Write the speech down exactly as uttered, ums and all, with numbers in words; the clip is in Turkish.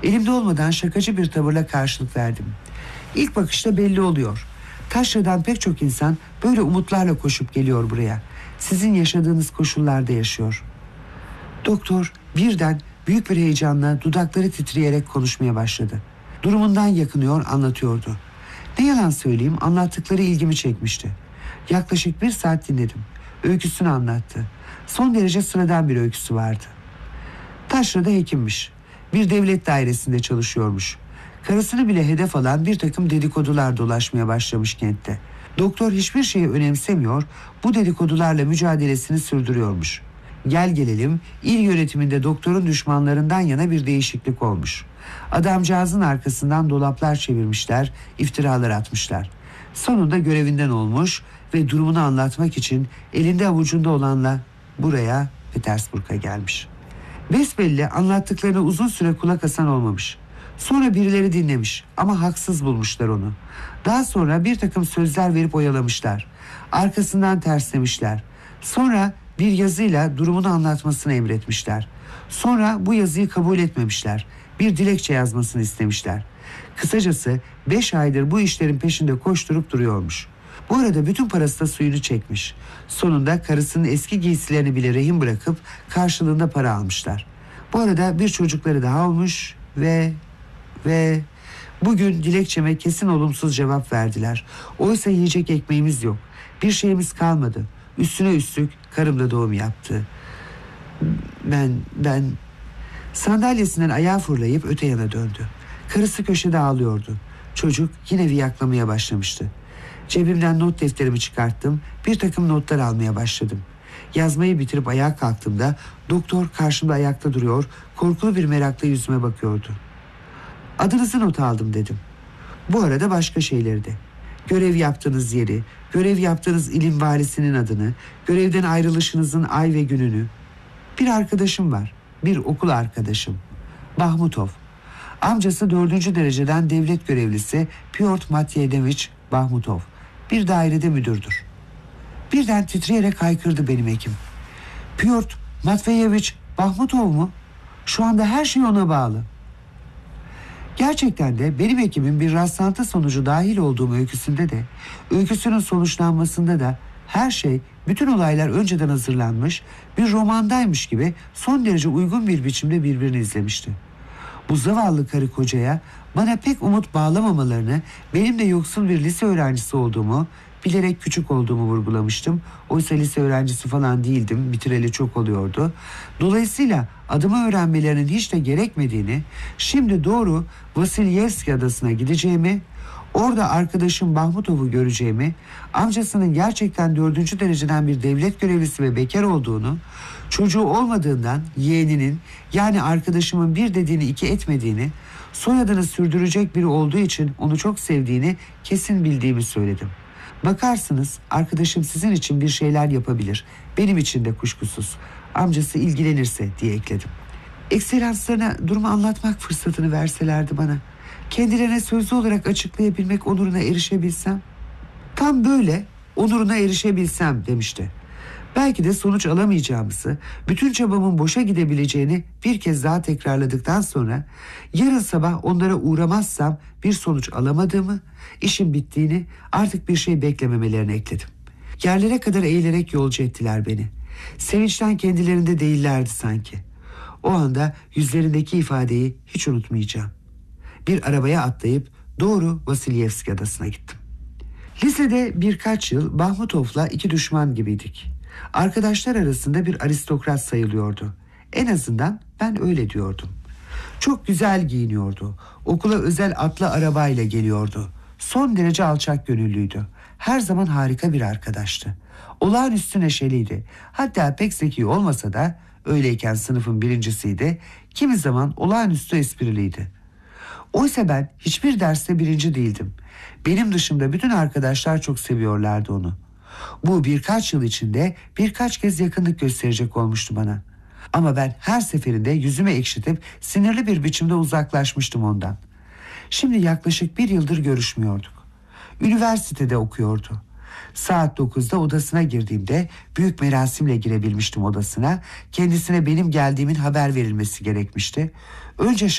Elimde olmadan şakacı bir tavırla karşılık verdim. İlk bakışta belli oluyor. Taşra'dan pek çok insan böyle umutlarla koşup geliyor buraya. Sizin yaşadığınız koşullarda yaşıyor. Doktor birden büyük bir heyecanla dudakları titreyerek konuşmaya başladı. Durumundan yakınıyor, anlatıyordu. Ne yalan söyleyeyim, anlattıkları ilgimi çekmişti. Yaklaşık bir saat dinledim. Öyküsünü anlattı. Son derece sıradan bir öyküsü vardı. Taşra'da hekimmiş. Bir devlet dairesinde çalışıyormuş. Karısını bile hedef alan bir takım dedikodular dolaşmaya başlamış kentte. Doktor hiçbir şeyi önemsemiyor, bu dedikodularla mücadelesini sürdürüyormuş. Gel gelelim, il yönetiminde doktorun düşmanlarından yana bir değişiklik olmuş. Adamcağızın arkasından dolaplar çevirmişler, iftiralar atmışlar. Sonunda görevinden olmuş ve durumunu anlatmak için elinde avucunda olanla buraya, Petersburg'a gelmiş. Besbelli anlattıklarına uzun süre kulak asan olmamış. Sonra birileri dinlemiş ama haksız bulmuşlar onu. Daha sonra bir takım sözler verip oyalamışlar. Arkasından terslemişler. Sonra bir yazıyla durumunu anlatmasını emretmişler. Sonra bu yazıyı kabul etmemişler. Bir dilekçe yazmasını istemişler. Kısacası beş aydır bu işlerin peşinde koşturup duruyormuş. Bu arada bütün parası da suyunu çekmiş. Sonunda karısının eski giysilerini bile rehin bırakıp karşılığında para almışlar. Bu arada bir çocukları daha olmuş ve ve bugün dilekçeme kesin olumsuz cevap verdiler. Oysa yiyecek ekmeğimiz yok. Bir şeyimiz kalmadı. Üstüne üstlük karım da doğum yaptı. Ben, ben... Sandalyesinden ayağa fırlayıp öte yana döndü. Karısı köşede ağlıyordu. Çocuk yine viyaklamaya başlamıştı. Cebimden not defterimi çıkarttım. Bir takım notlar almaya başladım. Yazmayı bitirip ayağa kalktığımda doktor karşımda ayakta duruyor, korkulu bir merakla yüzüme bakıyordu. Adınızı not aldım dedim. Bu arada başka şeyleri de. Görev yaptığınız yeri, görev yaptığınız ilin valisinin adını, görevden ayrılışınızın ay ve gününü. Bir arkadaşım var, bir okul arkadaşım. Bahmutov. Amcası dördüncü dereceden devlet görevlisi Pyotr Matveyeviç Bahmutov. Bir dairede müdürdür. Birden titreyerek haykırdı benim hekim. Pyotr Matveyeviç Bahmutov mu? Şu anda her şey ona bağlı. Gerçekten de benim hekimin bir rastlantı sonucu dahil olduğum öyküsünde de, öyküsünün sonuçlanmasında da her şey, bütün olaylar önceden hazırlanmış, bir romandaymış gibi son derece uygun bir biçimde birbirini izlemişti. Bu zavallı karı kocaya bana pek umut bağlamamalarını, benim de yoksul bir lise öğrencisi olduğumu, bilerek küçük olduğumu vurgulamıştım. Oysa lise öğrencisi falan değildim, bitireli çok oluyordu. Dolayısıyla adımı öğrenmelerinin hiç de gerekmediğini, şimdi doğru Vasilyevski adasına gideceğimi, orada arkadaşım Bahmutov'u göreceğimi, amcasının gerçekten dördüncü dereceden bir devlet görevlisi ve bekar olduğunu, çocuğu olmadığından yeğeninin, yani arkadaşımın bir dediğini iki etmediğini, soyadını sürdürecek biri olduğu için onu çok sevdiğini kesin bildiğimi söyledim. Bakarsınız arkadaşım sizin için bir şeyler yapabilir. Benim için de kuşkusuz. Amcası ilgilenirse diye ekledim. Ekselanslarına durumu anlatmak fırsatını verselerdi bana. Kendilerine sözlü olarak açıklayabilmek onuruna erişebilsem. Tam böyle onuruna erişebilsem demişti. Belki de sonuç alamayacağımızı, bütün çabamın boşa gidebileceğini bir kez daha tekrarladıktan sonra yarın sabah onlara uğramazsam bir sonuç alamadığımı, işin bittiğini, artık bir şey beklememelerini ekledim. Yerlere kadar eğilerek yolcu ettiler beni. Sevinçten kendilerinde değillerdi sanki. O anda yüzlerindeki ifadeyi hiç unutmayacağım. Bir arabaya atlayıp doğru Vasilyevski adasına gittim. Lisede birkaç yıl Bahmutov'la iki düşman gibiydik. Arkadaşlar arasında bir aristokrat sayılıyordu. En azından ben öyle diyordum. Çok güzel giyiniyordu. Okula özel atlı arabayla geliyordu. Son derece alçak gönüllüydü. Her zaman harika bir arkadaştı. Olağanüstü neşeliydi. Hatta pek zeki olmasa da öyleyken sınıfın birincisiydi. Kimi zaman olağanüstü espriliydi. Oysa ben hiçbir derste birinci değildim. Benim dışımda bütün arkadaşlar çok seviyorlardı onu. Bu birkaç yıl içinde birkaç kez yakınlık gösterecek olmuştu bana. Ama ben her seferinde yüzüme ekşitip sinirli bir biçimde uzaklaşmıştım ondan. Şimdi yaklaşık bir yıldır görüşmüyorduk. Üniversitede okuyordu. Saat dokuzda odasına girdiğimde büyük merasimle girebilmiştim odasına. Kendisine benim geldiğimin haber verilmesi gerekmişti. Önce